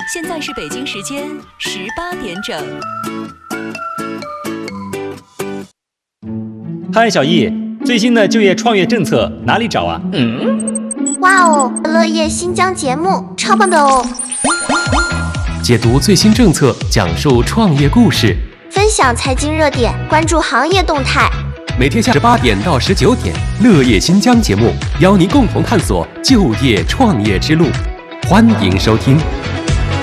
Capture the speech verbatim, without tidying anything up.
现在是北京时间十八点整。 嗨，小易，最新的就业创业政策哪里找啊？ 嗯，哇哦，乐业新疆节目超棒的哦！ 解读最新政策，讲述创业故事， 分享财经热点，关注行业动态。 每天下十八点到十九点，乐业新疆节目邀您共同探索就业创业之路，欢迎收听。